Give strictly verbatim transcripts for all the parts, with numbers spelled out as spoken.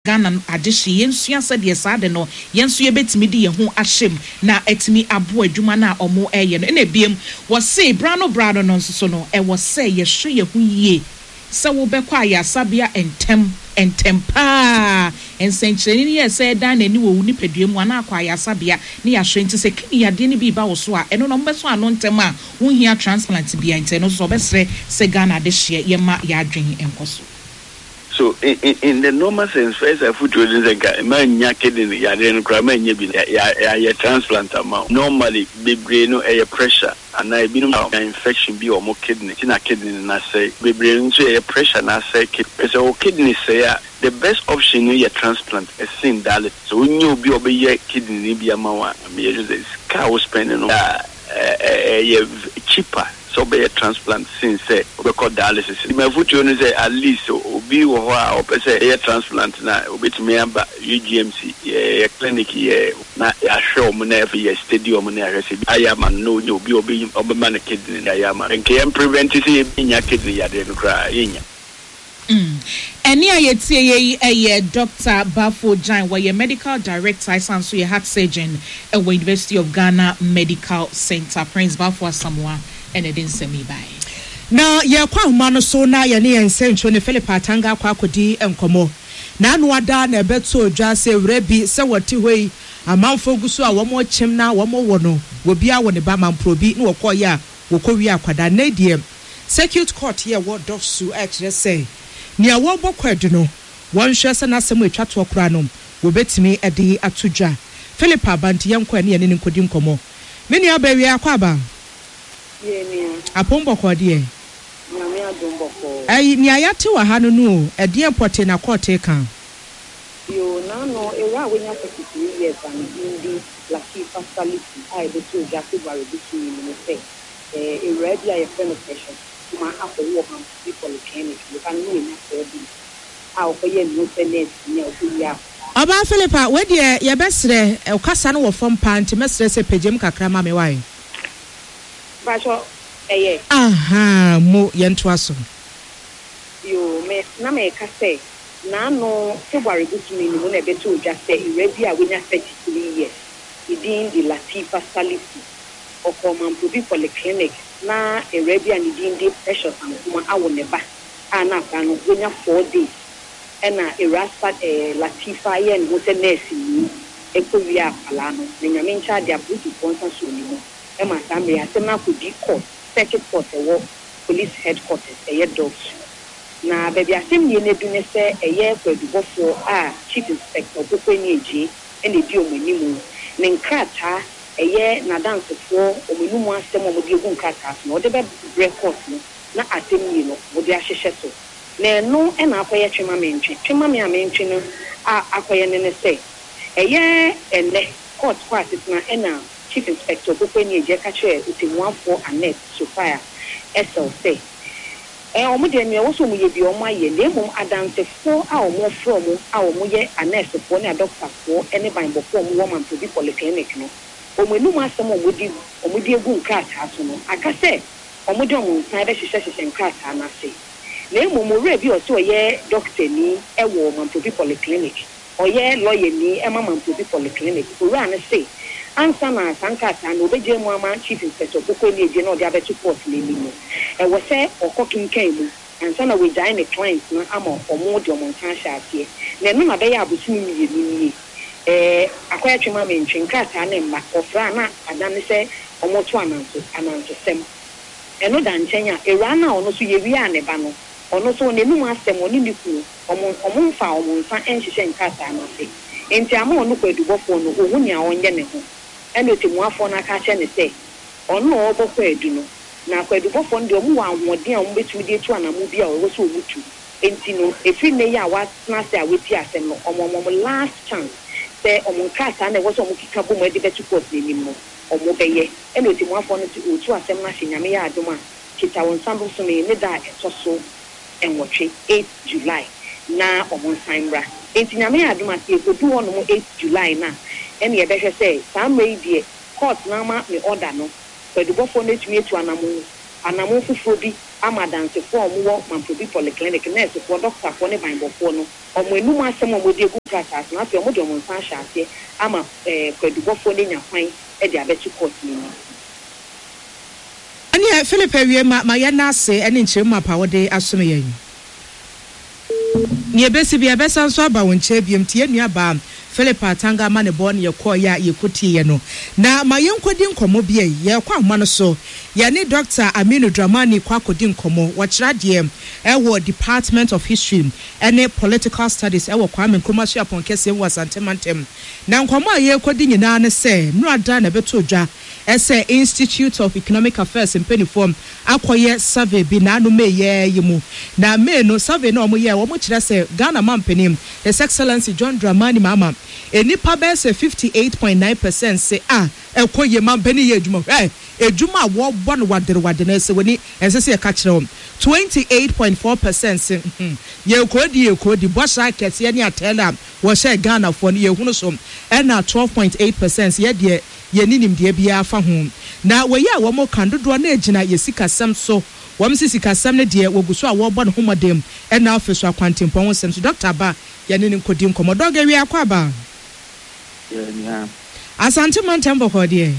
Ghana adehye yensua sɛ de saa de no yensu ye betimi di ye ho ahyem na etimi abo adwuma na omo eye no na ebiem wo se brano brano no nso no e wo se ye hwe ye ho yie se wo bekwa ya sabia entem entem pa ensenkyereni ne ye se dan na ni wo ni peduemu ana akwa ya sabia ne ya hwe nti se kini ya de ne bi ba wo so a eno no mbeso ano ntem a wo hia transplant bia ntem no so obesre se Ghana adehye ye ma ya adwen enkoso. So in, in, in the normal sense, first I put you in the man yaked ya den kra man ya ya ya transplant amount. Normally bebre no air pressure and I been infection be or more kidney. Tina kidney na say bebre no air pressure na say so kidney say the best option is a transplant is sin dalit. So when you be obey kidney be amawa me just car spending no uh cheaper. So be a transplant since say we call dialysis. My foot you say at least obi wo ho a opese a transplant na obetimi amba U G M C e clinic e na ya show mo na e stadium na ya say ayama no obi obi obema na kidney na ayama nke em prevent say nya kidney ya de no kra yenya. Mm. Eni ayetie ye eye Doctor Bafo Jan where medical director and so ye heart surgeon at the University of Ghana Medical Center. Prince Bafo Asamoah and it didn't send me by. Now ye kwa humano so na ye ne ensencho ne Philip Atanga kwa kodi enkomo. Na anu ada na ebeto dwa se wrebi se woti hoi amanfo guso a womo chem na womo wono wobi a woni ba mamprobi na wokoye a wokowi akwada na die circuit court here what dosu actually say nia wo bokwedu no won hwe se na asem atwa to okura no wo betimi ede atodwa Philip Abanti yenko ne ne nkodi nkomo me nia ba wi akwa ba ye nia apombo kode na me adombo ko ai nia yate wa ha no no ede importe na court kan yo na no e wa we nya thirty-three years and indi lucky facility ai be to just go re be ni say eh e ready I friend of patient ma afọ wo kan people clinic you can know ina for be how for ye no tenet ni o fi ya Oba Philippa we de ye besre e kasa no wo fom pa nti mesre se pagem kakra ma me wai ba so eye aha mo ye nto aso yo me na me ka say na no February bitumi ni mo na be to just say ready a we nya thirty-three years within the Latifa Salisi of Mampubi Polyclinic na Arabia and the pressure and kuma awo neba ana kanu gonya four days ena erasa eh Latifa ye no se nurse ni ekowia pala no na nyame ncha dia butu sponsor so ni mo e ma samre asema kodi court circuit court ewo police headquarters eye dogs na baby asem ye ne du ne se eye kwadubofo a chief inspector kokoni eji ene di omanimu ne nkrata eye na dance for omenumu asem omodi egu nkrata no ode be record no na asem yi no ode ahyehye so na no e na akoye twema mentwe twema me amentwe no a akoye ne ne se eye ene court court na ena chief inspector kokoni eji ka kire otemuafo anet sofia esel say eh omode ne wo so mu ye bi omo aye le mum adansefo a omo from a omo ye anesefo ne doctor fo ene banbo fo omo woman to be polyclinic no omenu mu asem omodi omodi egu nkrata so no aka se omode omo nsan be hihye hihye nkrata na se le mum ore bi o so ye doctor ni e wo man to be polyclinic o ye lawyer ni e mama to be polyclinic ora na se ansa na sankata na obeje mu ama chief inspector kokoni eje na odi abetu port le ni no e wo se okokin kan mu ansa na we join the clients na ama omo de omo nkan hyaase na no na be ya abusu mi ye ni eh akoya twema me ntwenkata na mma ofra na adan se omo to ananso ananso sem eno da nkyenya ewra na ono so ye wi ane ba no ono so ne num asem oni ni ku omo omo mfa omo nfa enhyehyɛ nkata na se enti ama ono kwadubofo no ohu nia onye ne ho ene otemuafo na ka kye ne se ono obokọ edu no na kwadubofo ndi omu wa ahoden a omu betumi de tu anamu bi a owo so omutu enti no efi ne ya wa na se aweti asem no omo omo last chance se omo nkata na wo so omu kika bo mo de betu court ne nim no omo beye ene otemuafo no ti otu asem na hyenyame ya adoma kita won sambo so me ne da etoso enwotwe eighth July na omo nsanbra enti nyame ya adoma ti ekodu ho no eighth July na ene ye behwe say samre die court na ma me order no kwadubofo na tumi etu anamu anamo fufuo bi ama dansefo omo Mamprobi polyclinic nurse for doctor for ne banbofo no omo enum asem omo de gu kratas na afia omo de omo nsan hyase ama eh kwadubofo ne nyakwan e de abechi court ni ani Philip awie ma ma ye na ase ene nkyerem mapa wo de asome yen ni ebesi bi ebesa so aba won che biem tie nua ba Philip Atanga ma ne bon ye kɔ ya ye kotie ye no na ma ye nkodi nkomo bi ye kɔ ahoma no so ye ne Doctor Aminu Dramani kɔ akodi nkomo wo kyerɛ de e wo Department of History ene Political Studies e wo Kwame Nkrumah so apon kese wo Asantemantem na nkomo a ye kodi nyina ne se no ada na beto dwa ese Institute of Economic Affairs in Penifom akoye survey bi na no meye yimu na me no survey no omo ye wo mo kyerɛ se Ghana Mampenim His Excellency John Dramani Mama enipa be se fifty-eight point nine percent say ah ekoye Mampeni ye adwuma eh adwuma wo bo no wadere wadene se woni ense se ka kyerɛ twenty-eight point four percent say ye kodi ye kodi bosha kese ne atela wo she Ghana fo no ye hunu so na twelve point eight percent ye de ye ninim de bia fa ho na we ya wo mo kan dodo na agina ye sikasam so wo m sikasam ne de wo guso a wo bo no homodem e na afeso akwantempon wo sem so Doctor Ba ye ne nkodi nkomodo ga wi akwa ba ye nya Asantemantem boko de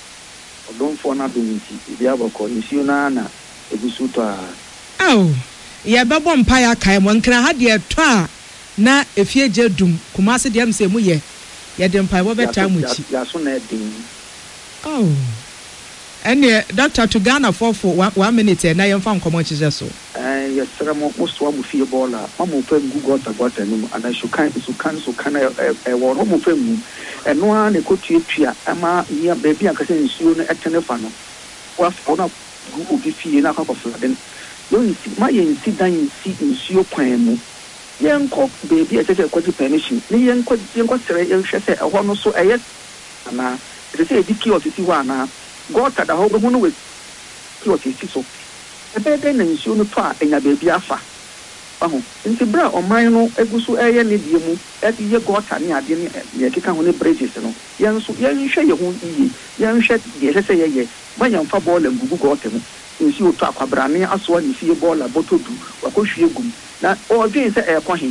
odon fo na binti bia boko nsiu na na egusu to a aw ye bebo mpa ya kai mo nkra ha de to a na efie je dum Kumase de am se mu ye ye de mpa wo beta mu chi ya so na edin oh ene Doctor to Ghana for for one minute na ye mfa nkomo chize so eh ye sere mo so amu fie bola mamu pe Google ta gota ni ana so kan so kan so kan e wo no mo fe mu eno a ne kotu etua ama ya baby akase nsuo no etene fa no wa fo na Google bi fie na akwa fo den yo nsi ma ye nsi dan nsi nsuo kwan mu yenko baby etete kwati permission ni yenko yenko sere yenhwe se ehwo no so eye ana etete ediki ofisi wa na gota da ho bo no we ki ofisi so ebe de na nsuo no to a enya baby afa aho nti bra oman no egusu eye ne die mu e ye gota ne ade ne ye keka ho ne bridges no yenso yenhwe ye ho iyi yenhwe ye sese ye ye ma yamfa ball ngugu gota mu nsuo to akwabrane aso ani fie ball abotodu wakohwie gum na o dwen se e kɔhin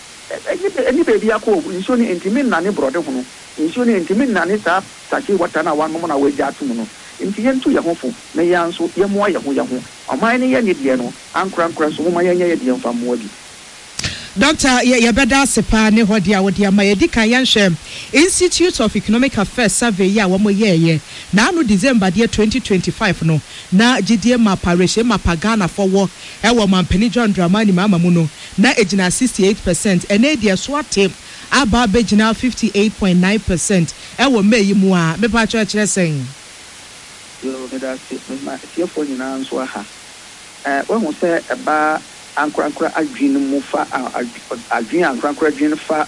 eni baby akɔ nsuo ne ntimi na ne brode ho no nsuo ne ntimi na ne sa sake wata na wanom na waji atum no nti yentu ye ho fo na yanso ye mo ye ho ye ho ɔman ne ye ne die no ankra ankra so mo ye ye die mfa mo bi Doctor ye ye beda sepa ne hodi a wodi ama ye di kan yanhwem Institute of Economic Affairs survey ya wo mo ye ye na no December de twenty twenty-five no na gidie mapa reshe mapa Ghana for wo e wo Mampeni John Dramani Mama mu no na ejina sixty-eight percent ene de so atem aba begina fifty-eight point nine percent e wo meyi mu a me pa kire kire sen yo me da se ma se fo nyina nso aha eh wo hu se eba ankra ankra adwin mu fa adwin ankra ankra adwin fa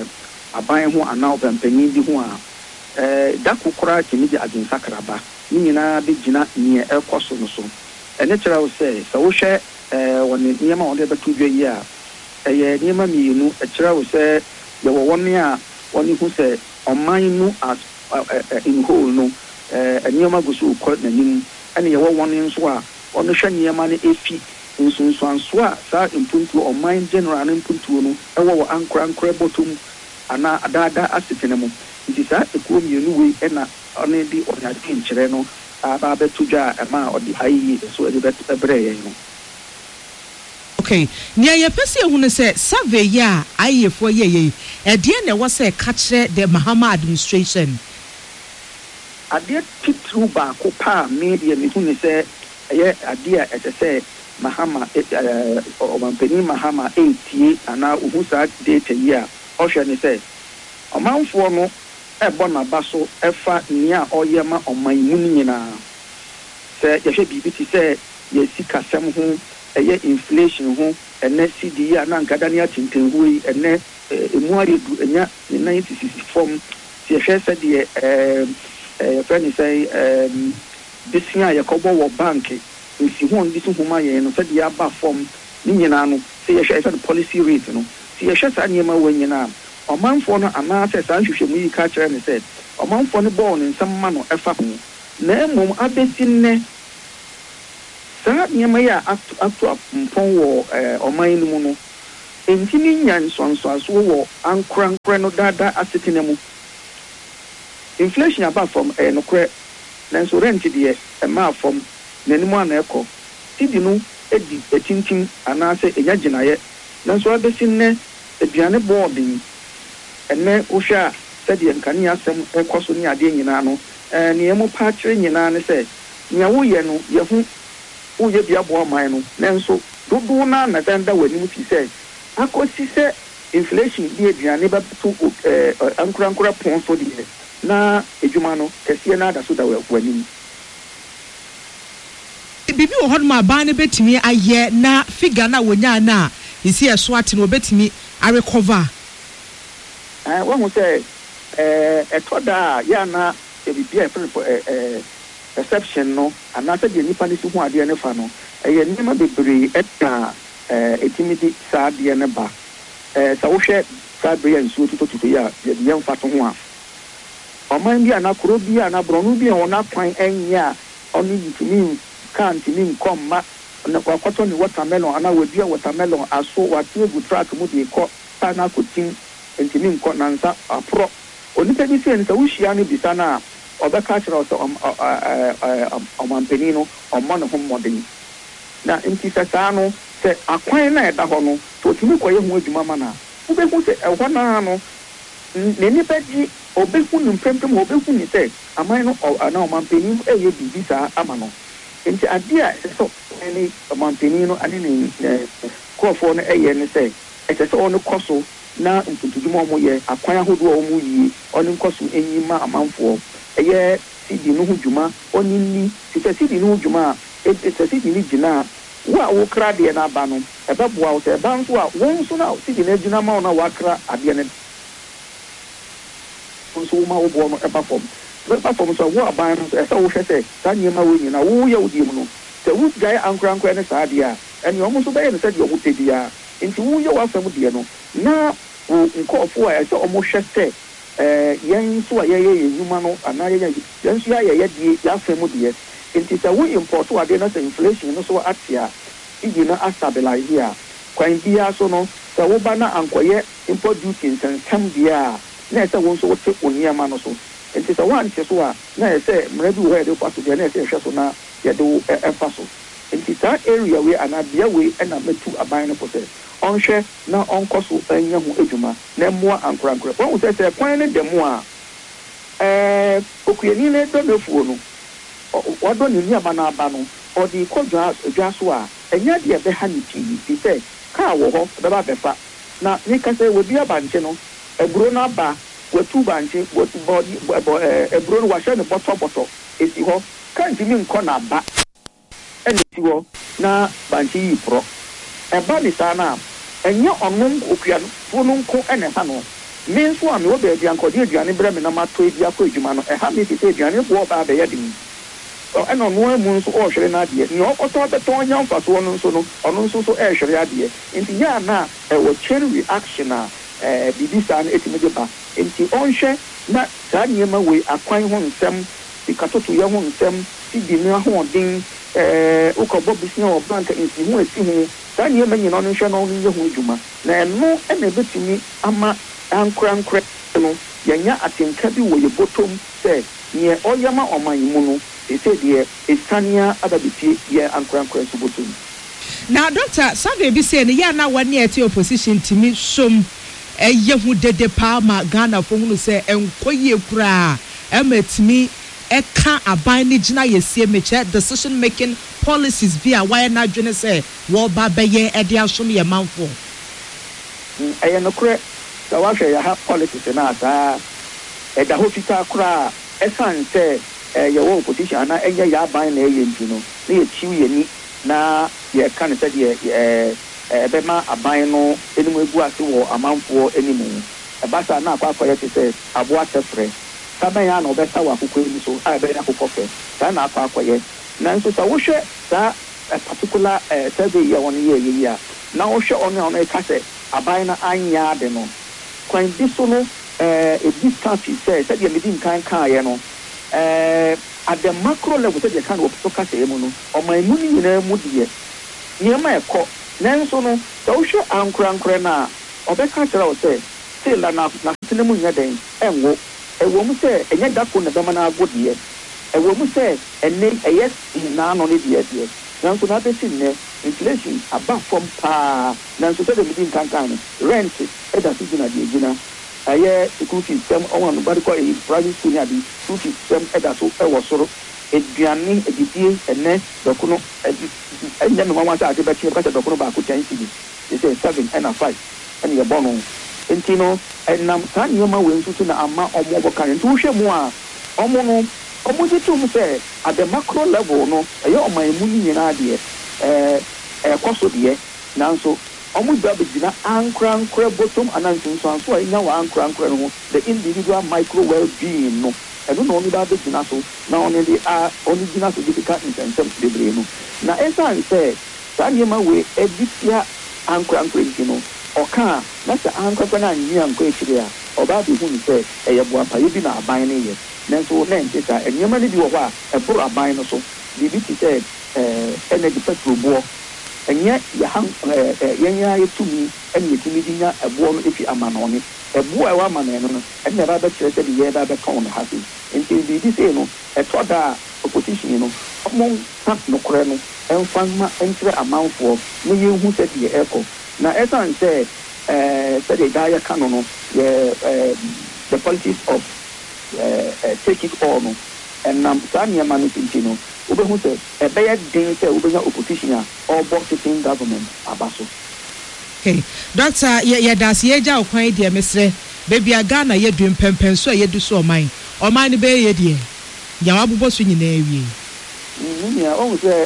aban ho ana obampanyin bi ho a eh da kokora kimi di adwin sakraba ni nyina be gina ne ekoso no so ene kyerɛ wo sɛ sɛ wo hwɛ eh woni nyema wonde betu dwa yi a eh nyema mienu kyerɛ wo sɛ ye wo woni a woni hu sɛ ɔman nu as in whole no eh nyema gusu ko nanim ene ye wo woni nso a ɔno hwɛ nyema ne efi nsunsuanso a saa impuntu ɔman general ne impuntu no ɛwɔ wɔ ankra ankra bottom ana adada asetene mu nti saa ekuo mienu wei ɛna ɔne di ɔnyade nkyerɛ no aba betu dwa ɛma ɔde ayi so ɛde bɛbrɛ yɛn no okay nia ye pese hu ne sɛ survey ya ayefo ye ye ɛdeɛ na ɛwɔ sɛ ka kyerɛ the Mahama administration adeɛ titru ba ko pa media ne hu ne sɛ ɛyɛ adeɛ a ɛsɛ sɛ Mahama eh Mampeni Mahama etie ana uhu sa data yi a ɔhwɛ ne sɛ ɔmanfoɔ no ɛbɔ na ba so ɛfa nia ɔyɛ ma ɔman mu nyinaa sɛ yɛhwɛ bibi ti sɛ yɛ sika sɛm ho ɛyɛ inflation ho ɛnɛ C D a na nkada ne atentenhu yi ɛnɛ emu aredu ɛnya ne ninety six form sɛ yɛhwɛ sɛ deɛ ɛɛ ɛɛ fɛ ne sɛ ɛɛ bisia yɛkɔbɔ wɔ bank nsi ho ndi so homa yɛ no sɛ de aba form ni nyina no sɛ yɛhwɛ sɛ policy rate no sɛ yɛhwɛ saa nyema wɔ nyina ɔmanfoɔ no ana sɛ saa nhwehwɛ mu yi ka kyerɛ ne sɛ ɔmanfoɔ no bɔɔ ne nsɛm ma no ɛfa ho na mmom abɛsi nnɛ saa nneɛma yi a ato mpɔn wɔ ɔman no mu no enti ne nya nsonsoaso wɔ ankorankora no dada asetena mu inflation aba fam ɛyɛ nokorɛ nanso rent deɛ ɛmaa fam n'anim a na ɛkɔ sidi no edi etintim anaasɛ enya gyinaeɛ nanso abɛsi nnɛ aduane bɔɔden ɛnɛ wohwɛ a sɛdeɛ nkanea asɛm ɛkɔ so ne adeɛ nyinaa no ɛɛ nea mu pa akyerɛ nyinaa ne sɛ nea woyɛ no yɛho woyɛ bi aboa ɔman no nanso dodoɔ no a na danda w'anim fi sɛ akɔsi sɛ inflation bi aduane bɛto ɛɛ ankorankora pɔn so deɛ na edwuma no kɛseɛ no ada so da w'anim. Bibi wɔ hɔ no ma ban no bɛtumi ayɛ na figure na wonya na isi ɛso ate no bɛtumi a recover. Eh wɔn sɛ eh ɛtɔ da a ya na bibi a ɛfɛ eh perception no anaasɛ deɛ nipa ne si ho adeɛ ne fa no ɛyɛ nneɛma bebree ɛta eh etimi di saa adeɛ ne ba eh sɛ wohwɛ saa bere nsuo tutututu ya yɛde yɛn fa to ho a ɔman bi a na kuro bi a na brɔno bi a wɔn akwan ɛnyɛ a ɔno yitumi can't mean come ma na kwakɔtɔ ne watermelon ana wadua watermelon aso wate egu track mu de kɔ sana kotin ntimi nkɔ nansa apro onipa bi sɛ nsa wuhia no bisa na ɔbɛka kyerɛ sɛ ɔmampani no ɔmmɔ ne ho mmɔden na nti sɛ saa no sɛ akwan na ɛda hɔ no sɛ ɔtumi kɔyɛ ho adwuma ma no a wobɛhu sɛ ɛhɔ naa no n'anipa gye ɔbɛhu ne mpɛmpɛm ɔbɛhu ne sɛ aman no ana ɔmampani ɛyɛ biribi saa ama no nti adeɛ a ɛsɛ sɛ ne ɔmampanin no ane ne kurɔfoɔ no ɛyɛ ne sɛ ɛsɛ sɛ ɔno kɔ so na ntontodwuma ɔmo yɛ akwan ahodoɔ a ɔmo yie ɔno nkɔ so ɛnyi ma amanfoɔ ɛyɛ sidi no ho dwuma ɔne nni sɛ sidi no ho dwuma a ɛsɛ sidi no gyina a wo a wokra adeɛ no aba no ɛbɛboa wo sɛ ɛba nso a wɔn nso no sidi no agyina ma wo na wakra adeɛ no nso wo ma wo boɔ no ɛba fam bɛba fam so wo aban no ɛsɛ wohwɛ sɛ saa nneɛma wo nyina wo yɛ wo die mu no sɛ wo gyae ankorankora ne saa deɛ a ɛne ɔmo nso bɛyɛ no sɛdeɛ ɔmo pɛ biara nti wo yɛ w'afam deɛ no na wo nkɔɔfoɔ a ɛsɛ ɔmo hwɛ sɛ ɛɛ yɛn nso a yɛyɛ yɛn nnwuma no anaa yɛyɛ yɛn nso yɛayɛ yɛdeɛ yɛafam deɛ nti sɛ wo import adeɛ no sɛ inflation no so ate a igi no astabilize a kwan biara so no sɛ woba na ankɔyɛ import duty nsɛnsɛm deɛ a na ɛsɛ wo nso wote wo nneɛma no so nti sɛ woante so a na ɛsɛ mmara bi wɔ hɔ yɛde fa so deɛ na ɛsɛ ɛhwɛ so na yɛde wo ɛfa so nti saa area wei anaa bea wei ɛna mɛtu aban no po sɛ ɔnhwɛ na ɔnkɔ so ɛnyɛ ho adwuma na mmoa ankorankora wɔn sɛ sɛ kwan no da mu a ɛɛ okuani no dɔ n'afuo no wɔdɔ ne nnuaba no aba no ɔde kɔ dwa dwa so a ɛnyɛ deɛ ɛbɛha ne pii fi sɛ kaa wɔ hɔ bɛba bɛfa na ne kasa wɔbi abankye no aburo no aba watu banche watu body ebro no wahye ne botɔ botɔ esi hɔ kanti mi nkɔ na ba ɛna esi hɔ na banche yi pro ɛba ne saa na ɛnyɛ ɔno okua no fo no nko ɛna ha no me nso a me wo baabi ankɔde aduane brɛ me na mato ebi akɔ adwuma no ɛha me sɛ aduane bo ba ba yɛ dem ɛna ɔno amu nso ɔhwere na adeɛ ne ɔkɔtɔ bɛtɔ nya mfaso no nso no ɔno nso so ɛhwere adeɛ nti yɛ na ɛwɔ chain reaction a eh bibi saa no etimi de ba nti ɔnhwɛ na saa nneɛma wei akwan ho nsɛm sikatoto yɛ ho nsɛm sidi ne ahoɔden eh ukɔbɔ bisina wɔ bank nsi ho esi ho saa nneɛma nyina ɔno nhwɛ na ɔno yɛ ho adwuma na ɛno ɛna ebetumi ama ankorankora no yɛnya atenka bi wɔ yɛ bɔtɔm sɛ neɛ ɔyɛ ma ɔman mu no ɛsɛ deɛ esania ababetie yɛ ankorankora so bɔtɔm na doctor sabe bi sɛ ne yɛ na wɔne ɛte opposition timi som ɛyɛ hu dede paa ma Ghana fo hunu sɛ ɛnkɔyie kura ɛmɛtimi ɛka aban ne gyina yɛsie mekyɛ decision making policies bi a wɔyɛ na adwene sɛ wɔba bɛyɛ ɛde asom yɛ manfo ɛyɛ no korɛ sɛ wahwɛ yɛ ha policies na asa ɛda hɔ fitaa kora ɛsan sɛ yɛwɔ opposition ana ɛnyɛ yɛ aban na ɛyɛ nti no na yɛkyiw yɛni na yɛka ne sɛ deɛ ɛbɛma aban no anim egu ase wɔ amanfoɔ anim ɛbasa na akɔ akɔyɛ te sɛ aboa tɛfrɛ saban ya na ɔbɛsa wɔ akokɔ ani so a ɛbɛyɛ akokɔ fɛ saa na akɔ akɔyɛ nanso sɛ wohwɛ saa particular survey yi a wɔn yɛ yɛ yi a na wohwɛ ɔno a ɔno ɛka sɛ aban no anyɛ ade no kwan bi so no ebi ka fi sɛ sɛdeɛ medi nkan kaeɛ no at the macro level sɛ deɛ ka no wɔpɛ kasa yɛ mu no ɔman mu no nyinaa mu deɛ nneɛma ɛkɔ nanso no sɛ wohwɛ ankorankora no a ɔbɛka kyerɛ wo sɛ sei la na n'asene mu nyɛ den ɛnwo ɛwɔ mu sɛ ɛnyɛ dako na bɛma no ago deɛ ɛwɔ mu sɛ ɛnɛ ɛyɛ naano ne deɛ deɛ nanso na abɛsi nnɛ inflation aba fam paa nanso sɛ de medi nkankan no rent ɛda so gyina deɛ gyina ɛyɛ school fees sɛm ɔwɔ no bade kɔ ɛyi private school ne ade school fees sɛm ɛda so ɛwɔ soro aduane adidie ɛnɛ dɔko no ɛnyɛ me mama sɛ ade bɛkye bɛka sɛ dɔko no baako ten cedis ɛsɛ seven ɛna five ɛne yɛbɔ no nti no ɛnam saa nneɛma wei nso so na ama ɔmo ɔbɔka nti wohwɛ mu a ɔmo no ɔmo gye tom sɛ at the macro level no ɛyɛ ɔman mu no nyinaa deɛ ɛɛ ɛkɔ so deɛ nanso ɔmo gba bɛgyina ankorankora bottom anansonsanso a ɛnya wɔ ankorankora no ho the individual micro well-being no ɛno na ɔno da bɛgyina so na ɔno de a ɔno gyina so de sika nsɛnsɛm bebree no na ɛsiane sɛ saa nneɛma wei ɛde tia ankorankora nti no ɔka a na sɛ ankorankora no anyi ankɔ akyire a ɔbaa bɛhu ne sɛ ɛyɛ boapayɛ bi na aban no yɛ nanso na ɛnte saa nneɛma no bi wɔ hɔ a ɛboro aban no so biribi te sɛ ɛɛ energy petrol boɔ ɛnyɛ yɛha ɛɛ yɛnyɛ yɛtumi ɛne yɛtumi de nya ɛboɔ no efi amanɔne ɛboɔ a ɛwɔ amanɔne no ɛne yɛba bɛkyerɛ sɛ de yɛba bɛtɔn no ha se nti biribi sei no ɛtɔ da a opposition no ɔmo nsa nokorɛ no ɛmfa mma ɛnkyerɛ amanfoɔ na yɛnhu sɛ deɛ ɛkɔ na ɛsan sɛ ɛɛ sɛdeɛ daa yɛka no no yɛ ɛɛ the politics of ɛɛ ɛɛ take it all no ɛnam saa nneɛma no nti no wobɛhu sɛ ɛbɛyɛ den sɛ wobɛnya opposition a ɔbɔ sitting government aba so. Okay, Doctor, yɛda ase yɛgya wo kwan deɛ mesrɛ baabi a Ghana yɛdu mpɛmpɛn so a yɛdu so ɔman ɔman no bɛyɛ yɛ deɛ nyawa abobɔ so nyinaa awie. nnia ɔhu sɛ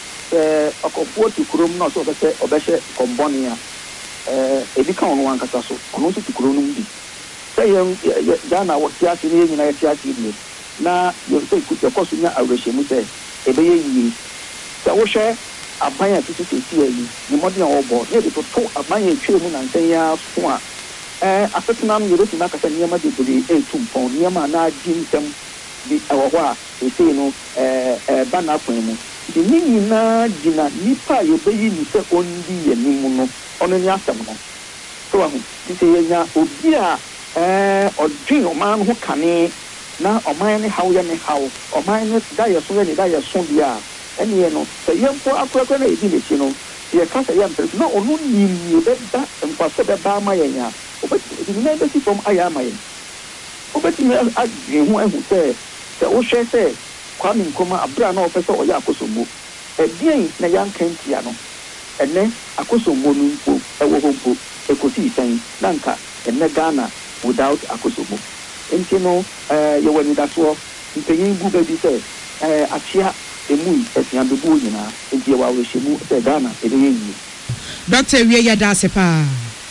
sɛ ɔkɔfoɔ te kurom na ɔsɛ ɔbɛsɛ ɔbɛhyɛ kɔmbɔne a ebi ka ɔno ankasa so ɔno nso te kurom no mu bi sɛ yɛ Ghana wɔte ase ne yɛ nyinaa yɛte ase deɛ na yɛsɛ yɛkɔ so nya awerɛhyɛmu sɛ ɛbɛyɛ yie sɛ wohwɛ aban a tete tete ayi ne mmɔden a wɔbɔ ne yɛde toto aban a ɛtwa mu nansɛn yi aso a ɛɛ asetena no yɛbɛtumi akasa nneɛma bebree ɛretu mpɔn nneɛma a na-agye nsɛm bi ɛwɔ hɔ a ɛsei no ɛɛ ɛɛba n'akwan mu nti ne nyinaa gyina nipa a yɛbɛyi ne sɛ ɔndi yɛnim no ɔno ne asɛm no so aho nti sɛ yɛnya obi a ɛɛ ɔdwen ɔman no ho kane na ɔman ne haw yɛ ne haw ɔman ne da yɛ so yɛ ne da yɛ so deɛ a ɛne yɛ no sɛ yɛmpo akorakora na yɛdi n'akyi no yɛka sɛ yɛ mpɛrɛ na ɔno nim yɛbɛda mfaso bɛba ama yɛn a wobɛtumi nyinaa bɛsi fam ayɛ ama yɛn wobɛtumi adwene ho ahu sɛ sɛ wohwɛ sɛ Kwame Nkrumah abere a na ɔpɛ sɛ ɔyɛ akosombo ɛdeɛn na yɛanka ntia no ɛnɛ akosombo no mpo ɛwɔ hɔ mpo ɛkɔsii sɛn na nka ɛnɛ Ghana without akosombo nti no ɛɛ yɛwɔ anidasoɔ mpanyin gu baabi sɛ ɛɛ akyea emu yi ɛsia bɛbu nyinaa nti yɛwɔ awerɛhyɛ mu sɛ Ghana ɛbɛyɛ yie. Doctor wie yɛda ase paa.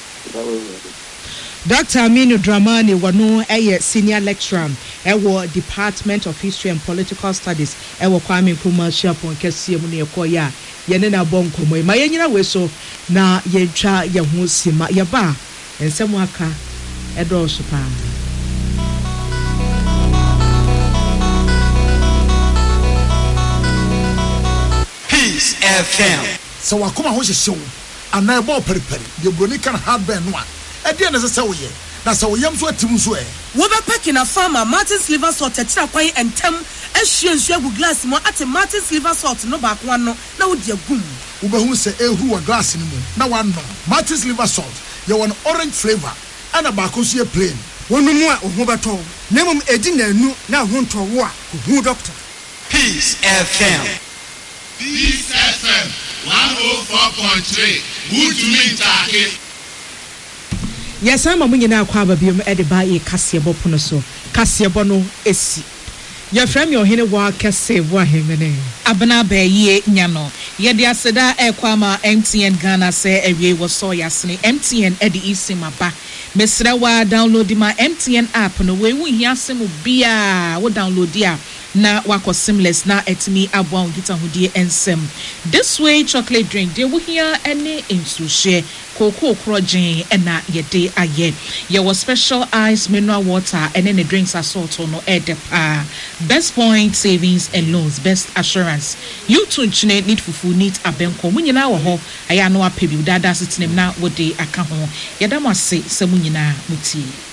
Doctor Aminu Dramani wano ɛyɛ senior lecturer ɛwɔ Department of History and Political Studies ɛwɔ Kwame Nkrumah Ahyɛpɔn kɛseɛ mu ne yɛkɔ yɛ a yɛne na bɔ nkɔmmɔ yi ma yɛnyina wei so na yɛtwa yɛn ho si ma yɛba a nsɛm aka ɛdɔɔso paa. Peace F M. So wakoma ho hyehyew ana ɛbɔ periperi de broni kan hardband no a ɛde na sɛ woyɛ na sɛ woyam so atim so ɛ wo be packing a farmer Martin's liver salt tetira kwan entem ehwie nsu agu glass mu ate Martin's liver salt no ba kwa no na wo de agum wo be hu sɛ ehuru wa glass ni mu na wanno Martin's liver salt yɛ won orange flavor ana ba ko so yɛ plain wonu mu a ohu beto na mum edi na anu na ho nto wo a ohu doctor. Peace F M. Peace F M one oh four point three. Good to meet you. Yes, I'm a millionaire kwaba biom edi ba e kasebo pono so. Kasebo no esi. Your friend your hene wa kase wa hemene. Abana be ye nyano. Ye dia seda e kwama M T N Ghana se ewie wo so yasne M T N edi isima ba. Mesra wa download ma M T N app no we wu hiase mu bia wo download dia na wako seamless na etimi abwa ngita hodie ensem. This way chocolate drink de wo hia ene insu share cocoa crojin ena yede aye. Your special ice mineral water and then the drinks assault no edepa. Best point savings and loans, best assurance. You too chine need fufu need abenko. Munyina wo ho aya no apebi dada sitinem na wode aka ho. Yada mo ase se munyina muti.